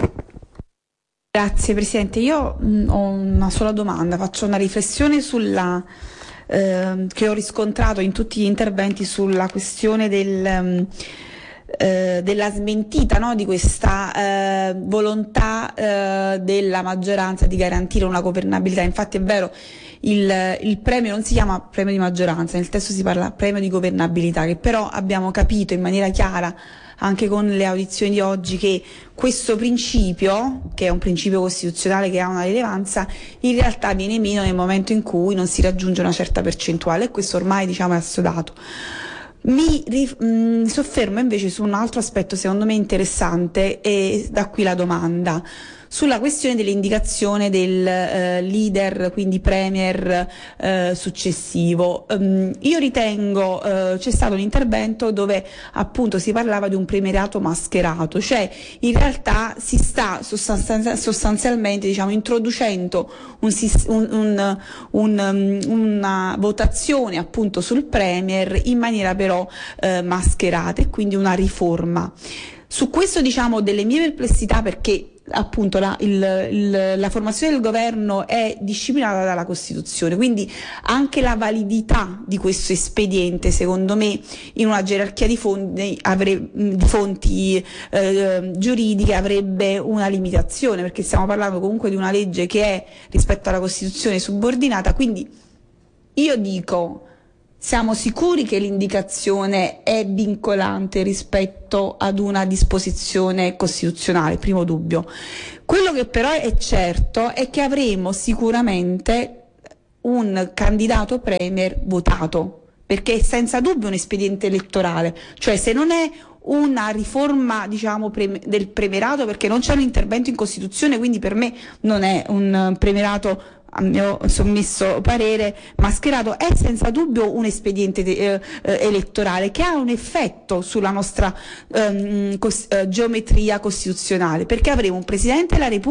Grazie Presidente, io mh, ho una sola domanda, faccio una riflessione sulla, eh, che ho riscontrato in tutti gli interventi sulla questione del, um, eh, della smentita, no, di questa eh, volontà eh, della maggioranza di garantire una governabilità. Infatti è vero, il, il premio non si chiama premio di maggioranza, nel testo si parla premio di governabilità, che però abbiamo capito in maniera chiara anche con le audizioni di oggi, che questo principio, che è un principio costituzionale che ha una rilevanza, in realtà viene meno nel momento in cui non si raggiunge una certa percentuale, e questo ormai, diciamo, è assodato. Mi rif- mh, soffermo invece su un altro aspetto secondo me interessante, e da qui la domanda, sulla questione dell'indicazione del eh, leader, quindi premier eh, successivo. Um, io ritengo eh, c'è stato un intervento dove appunto si parlava di un premierato mascherato, cioè in realtà si sta sostanzi- sostanzialmente, diciamo, introducendo un, un, un, un, una votazione appunto sul premier in maniera però eh, mascherata, e quindi una riforma. Su questo, diciamo, delle mie perplessità, perché appunto la, il, il, la formazione del governo è disciplinata dalla Costituzione, quindi anche la validità di questo espediente, secondo me, in una gerarchia di fonti, avre, di fonti eh, giuridiche avrebbe una limitazione, perché stiamo parlando comunque di una legge che è rispetto alla Costituzione subordinata. Quindi io dico: siamo sicuri che l'indicazione è vincolante rispetto ad una disposizione costituzionale? Primo dubbio. Quello che però è certo è che avremo sicuramente un candidato premier votato, perché è senza dubbio un espediente elettorale, cioè se non è una riforma, diciamo, pre- del premierato, perché non c'è un intervento in Costituzione, quindi per me non è un premierato, a mio sommesso parere, mascherato, è senza dubbio un espediente de- eh, elettorale che ha un effetto sulla nostra ehm, cos- eh, geometria costituzionale, perché avremo un Presidente della Repubblica